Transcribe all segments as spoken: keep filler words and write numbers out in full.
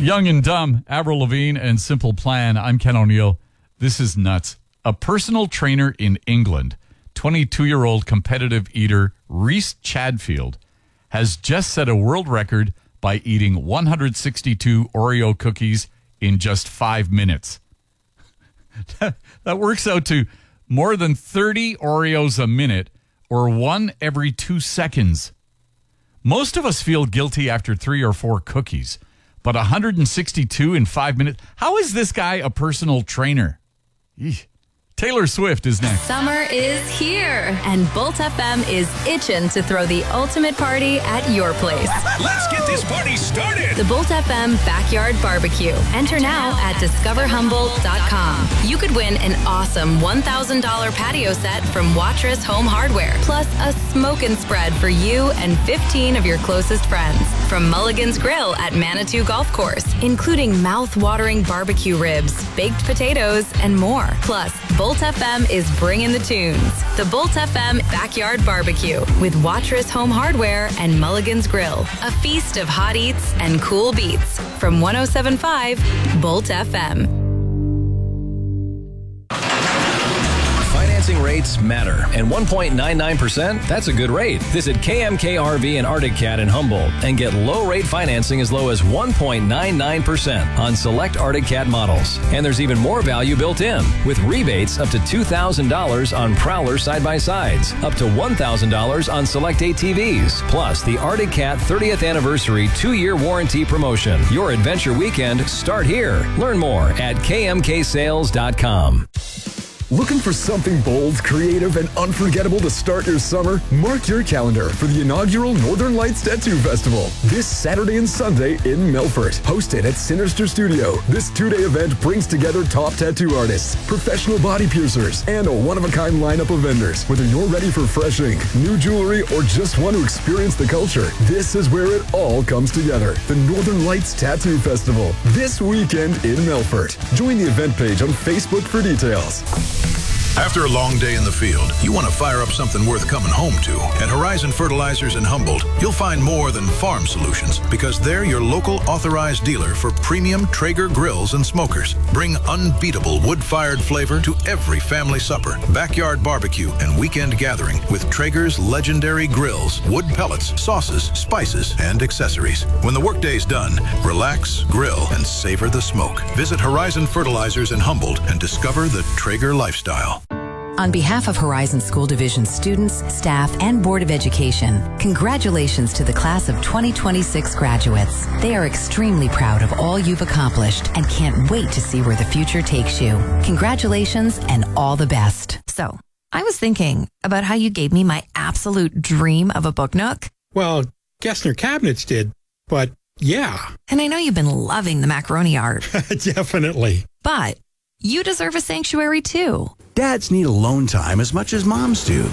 Young and Dumb, Avril Lavigne, and Simple Plan. I'm Ken O'Neill. This is nuts. A personal trainer in England, twenty-two-year-old competitive eater Reese Chadfield, has just set a world record by eating one hundred sixty-two Oreo cookies in just five minutes. That works out to more than thirty Oreos a minute, or one every two seconds. Most of us feel guilty after three or four cookies, but one hundred sixty-two in five minutes? How is this guy a personal trainer? Eesh. Taylor Swift is next. Summer is here, and Bolt F M is itching to throw the ultimate party at your place. Let's get this party started. The Bolt F M Backyard Barbecue. Enter now at discover humboldt dot com. You could win an awesome one thousand dollars patio set from Watrous Home Hardware, plus a smoke and spread for you and fifteen of your closest friends. From Mulligan's Grill at Manitou Golf Course, including mouth-watering barbecue ribs, baked potatoes, and more. Plus, Bolt F M is bringing the tunes. The Bolt F M Backyard Barbecue with Watrous Home Hardware and Mulligan's Grill. A feast of hot eats and cool beats from one oh seven point five Bolt F M. Financing rates matter, and one point nine nine percent, that's a good rate. Visit K M K R V and Arctic Cat in Humboldt and get low-rate financing as low as one point nine nine percent on select Arctic Cat models. And there's even more value built in, with rebates up to two thousand dollars on Prowler side-by-sides, up to one thousand dollars on select A T Vs, plus the Arctic Cat thirtieth Anniversary two-year warranty promotion. Your adventure weekend start here. Learn more at K M K sales dot com. Looking for something bold, creative, and unforgettable to start your summer? Mark your calendar for the inaugural Northern Lights Tattoo Festival this Saturday and Sunday in Milford. Hosted at Sinister Studio, this two-day event brings together top tattoo artists, professional body piercers, and a one-of-a-kind lineup of vendors. Whether you're ready for fresh ink, new jewelry, or just want to experience the culture, this is where it all comes together. The Northern Lights Tattoo Festival, this weekend in Milford. Join the event page on Facebook for details. After a long day in the field, you want to fire up something worth coming home to. At Horizon Fertilizers in Humboldt, you'll find more than farm solutions because they're your local authorized dealer for premium Traeger grills and smokers. Bring unbeatable wood-fired flavor to every family supper, backyard barbecue, and weekend gathering with Traeger's legendary grills, wood pellets, sauces, spices, and accessories. When the workday's done, relax, grill, and savor the smoke. Visit Horizon Fertilizers in Humboldt and discover the Traeger lifestyle. On behalf of Horizon School Division students, staff, and Board of Education, congratulations to the class of twenty twenty-six graduates. They are extremely proud of all you've accomplished and can't wait to see where the future takes you. Congratulations and all the best. So, I was thinking about how you gave me my absolute dream of a book nook. Well, Gessner Cabinets did, but yeah. And I know you've been loving the macaroni art. Definitely. But you deserve a sanctuary too. Dads need alone time as much as moms do.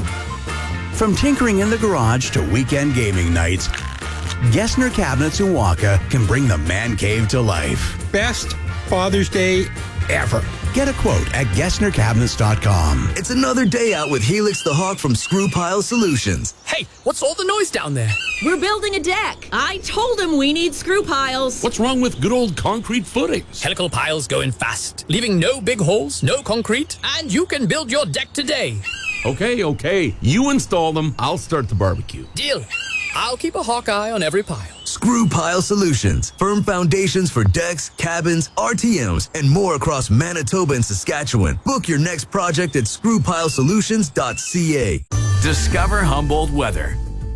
From tinkering in the garage to weekend gaming nights, Gessner Cabinets in Waka can bring the man cave to life. Best Father's Day ever. Get a quote at Gessner Cabinets dot com. It's another day out with Helix the Hawk from Screw Pile Solutions. Hey, what's all the noise down there? We're building a deck. I told him we need screw piles. What's wrong with good old concrete footings? Helical piles going fast, leaving no big holes, no concrete, and you can build your deck today. Okay, okay. You install them, I'll start the barbecue. Deal. I'll keep a hawk eye on every pile. Screw Pile Solutions. Firm foundations for decks, cabins, R T Ms, and more across Manitoba and Saskatchewan. Book your next project at screw pile solutions dot c a. Discover Humboldt weather.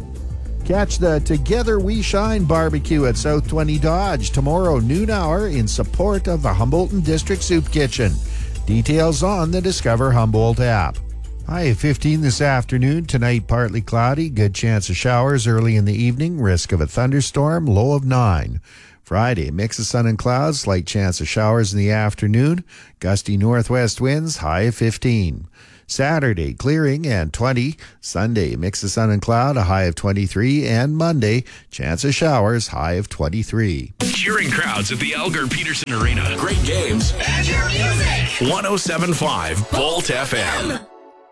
Catch the Together We Shine barbecue at South twenty Dodge tomorrow noon hour in support of the Humboldt District Soup Kitchen. Details on the Discover Humboldt app. High fifteen this afternoon. Tonight, partly cloudy. Good chance of showers early in the evening. Risk of a thunderstorm. Low of nine. Friday, mix of sun and clouds. Slight chance of showers in the afternoon. Gusty northwest winds. High of fifteen. Saturday, clearing and twenty. Sunday, mix of sun and cloud. A high of twenty-three. And Monday, chance of showers. High of twenty-tee. Cheering crowds at the Elgar Peterson Arena. Great games. And your music. one oh seven point five Bolt F M.